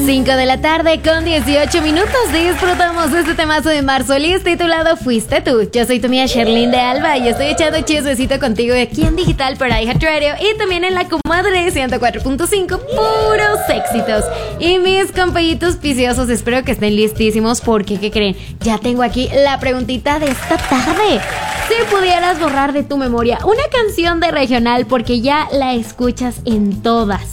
5 de la tarde con 18 minutos. Disfrutamos de este temazo de Mar Solís titulado Fuiste Tú. Yo soy tu mía Sherlyn de Alba y estoy echando chismecito contigo aquí en Digital por iHeartRadio y también en la comadre 104.5, puros éxitos. Y mis compañitos viciosos, espero que estén listísimos porque, ¿qué creen? Ya tengo aquí la preguntita de esta tarde. Si pudieras borrar de tu memoria una canción de regional porque ya la escuchas en todas